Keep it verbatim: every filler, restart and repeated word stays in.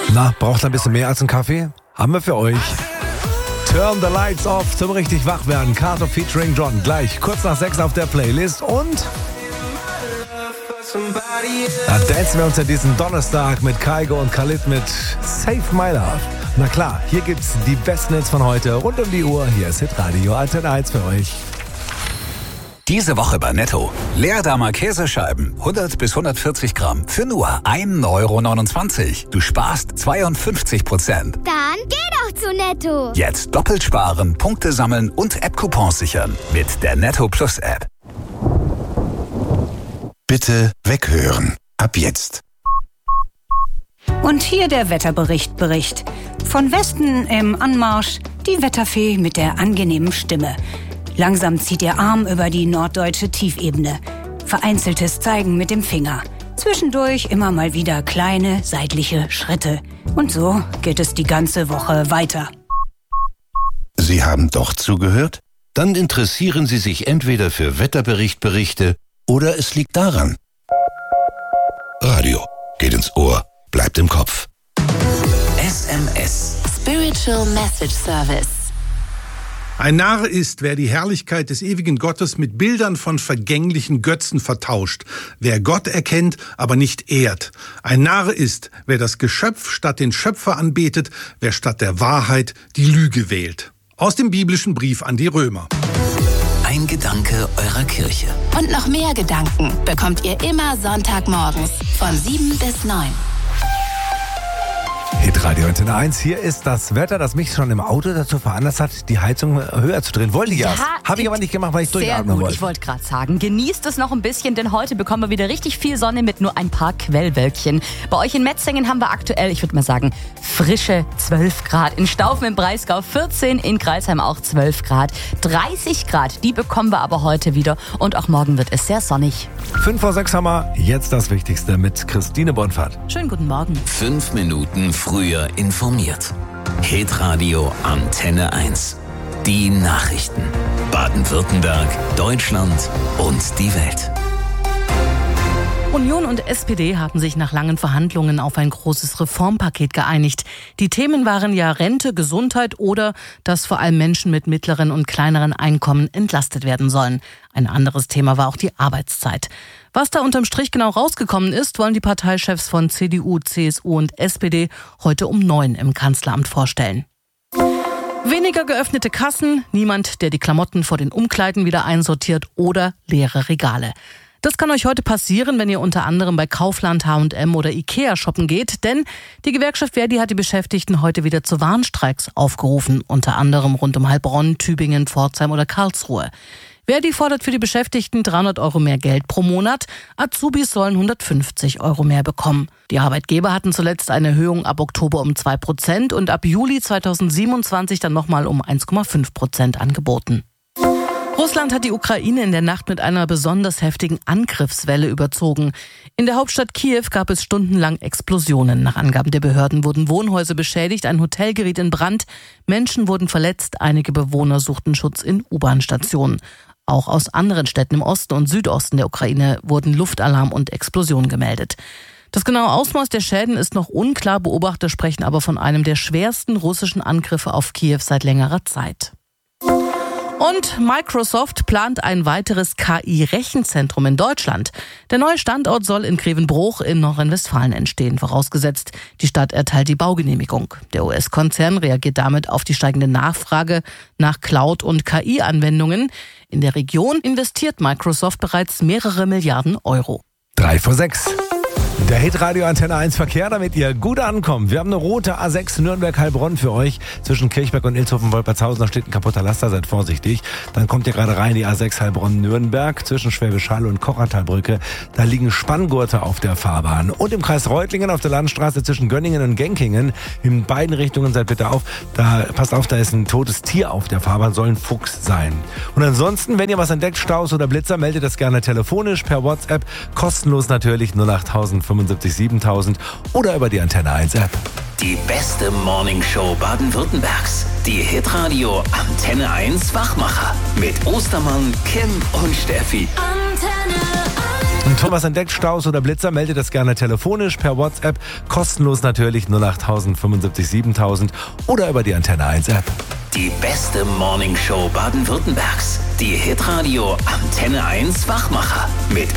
Na, braucht ein bisschen mehr als einen Kaffee? Haben wir für euch. Turn the Lights Off zum richtig wach werden. Carter featuring John. Gleich kurz nach sechs auf der Playlist. Und da dancen wir uns ja diesen Donnerstag mit Kygo und Khalid mit Save My Love. Na klar, hier gibt's die besten Hits von heute rund um die Uhr. Hier ist Hitradio Antenne eins für euch. Diese Woche bei Netto. Leerdammer Käsescheiben, hundert bis hundertvierzig Gramm, für nur ein Euro neunundzwanzig. Du sparst zweiundfünfzig Prozent. Dann geh doch zu Netto. Jetzt doppelt sparen, Punkte sammeln und App-Coupons sichern mit der Netto Plus App. Bitte weghören. Ab jetzt. Und hier der Wetterbericht Bericht. Von Westen im Anmarsch die Wetterfee mit der angenehmen Stimme. Langsam zieht ihr Arm über die norddeutsche Tiefebene. Vereinzeltes Zeigen mit dem Finger. Zwischendurch immer mal wieder kleine seitliche Schritte. Und so geht es die ganze Woche weiter. Sie haben doch zugehört? Dann interessieren Sie sich entweder für Wetterberichtberichte oder es liegt daran. Radio geht ins Ohr, bleibt im Kopf. S M S. Spiritual Message Service. Ein Narr ist, wer die Herrlichkeit des ewigen Gottes mit Bildern von vergänglichen Götzen vertauscht, wer Gott erkennt, aber nicht ehrt. Ein Narr ist, wer das Geschöpf statt den Schöpfer anbetet, wer statt der Wahrheit die Lüge wählt. Aus dem biblischen Brief an die Römer. Ein Gedanke eurer Kirche. Und noch mehr Gedanken bekommt ihr immer Sonntagmorgens von sieben bis neun. Hitradio Antenne eins, hier ist das Wetter, das mich schon im Auto dazu veranlasst hat, die Heizung höher zu drehen. Wollte ich ja, erst. Habe ich aber nicht gemacht, weil ich durchatmen wollte. Ich wollte gerade sagen, genießt es noch ein bisschen, denn heute bekommen wir wieder richtig viel Sonne mit nur ein paar Quellwölkchen. Bei euch in Metzingen haben wir aktuell, ich würde mal sagen, frische zwölf Grad. In Staufen im Breisgau vierzehn, in Crailsheim auch zwölf Grad. dreißig Grad, die bekommen wir aber heute wieder und auch morgen wird es sehr sonnig. Fünf vor sechs haben wir jetzt das Wichtigste mit Christine Bonfahrt. Schönen guten Morgen. Fünf Minuten früher informiert. Hitradio Antenne eins. Die Nachrichten. Baden-Württemberg, Deutschland und die Welt. Union und S P D haben sich nach langen Verhandlungen auf ein großes Reformpaket geeinigt. Die Themen waren ja Rente, Gesundheit oder dass vor allem Menschen mit mittleren und kleineren Einkommen entlastet werden sollen. Ein anderes Thema war auch die Arbeitszeit. Was da unterm Strich genau rausgekommen ist, wollen die Parteichefs von C D U, C S U und S P D heute um neun im Kanzleramt vorstellen. Weniger geöffnete Kassen, niemand, der die Klamotten vor den Umkleiden wieder einsortiert oder leere Regale. Das kann euch heute passieren, wenn ihr unter anderem bei Kaufland, H und M oder Ikea shoppen geht, denn die Gewerkschaft Verdi hat die Beschäftigten heute wieder zu Warnstreiks aufgerufen, unter anderem rund um Heilbronn, Tübingen, Pforzheim oder Karlsruhe. Verdi fordert für die Beschäftigten dreihundert Euro mehr Geld pro Monat, Azubis sollen hundertfünfzig Euro mehr bekommen. Die Arbeitgeber hatten zuletzt eine Erhöhung ab Oktober um zwei Prozent und ab Juli zweitausendsiebenundzwanzig dann nochmal um eins Komma fünf Prozent angeboten. Russland hat die Ukraine in der Nacht mit einer besonders heftigen Angriffswelle überzogen. In der Hauptstadt Kiew gab es stundenlang Explosionen. Nach Angaben der Behörden wurden Wohnhäuser beschädigt, ein Hotel geriet in Brand, Menschen wurden verletzt, einige Bewohner suchten Schutz in U-Bahn-Stationen. Auch aus anderen Städten im Osten und Südosten der Ukraine wurden Luftalarm und Explosionen gemeldet. Das genaue Ausmaß der Schäden ist noch unklar, Beobachter sprechen aber von einem der schwersten russischen Angriffe auf Kiew seit längerer Zeit. Und Microsoft plant ein weiteres K I-Rechenzentrum in Deutschland. Der neue Standort soll in Grevenbroich in Nordrhein-Westfalen entstehen, vorausgesetzt, die Stadt erteilt die Baugenehmigung. Der U S-Konzern reagiert damit auf die steigende Nachfrage nach Cloud- und K I-Anwendungen. In der Region investiert Microsoft bereits mehrere Milliarden Euro. Drei vor sechs. Der Hitradio Antenne eins Verkehr, damit ihr gut ankommt. Wir haben eine rote A sechs Nürnberg-Heilbronn für euch. Zwischen Kirchberg und Ilshofen-Wolpertshausen, da steht ein kaputter Laster, seid vorsichtig. Dann kommt ihr gerade rein, die A sechs Heilbronn-Nürnberg. Zwischen Schwäbisch Hall und Kochertalbrücke, da liegen Spanngurte auf der Fahrbahn. Und im Kreis Reutlingen auf der Landstraße zwischen Gönningen und Genkingen, in beiden Richtungen, seid bitte auf, da passt auf, da ist ein totes Tier auf der Fahrbahn, soll ein Fuchs sein. Und ansonsten, wenn ihr was entdeckt, Staus oder Blitzer, meldet das gerne telefonisch, per WhatsApp, kostenlos natürlich, null acht fünfundsiebzig siebentausend oder über die Antenne eins App. Die beste Morningshow Baden-Württembergs. Die Hitradio Antenne eins Wachmacher. Mit Ostermann, Kim und Steffi. Antenne eins. Thomas entdeckt Staus oder Blitzer, meldet das gerne telefonisch, per WhatsApp, kostenlos natürlich null acht tausend fünfundsiebzig siebentausend oder über die Antenne eins App. Die beste Morningshow Baden-Württembergs. Die Hitradio Antenne eins Wachmacher mit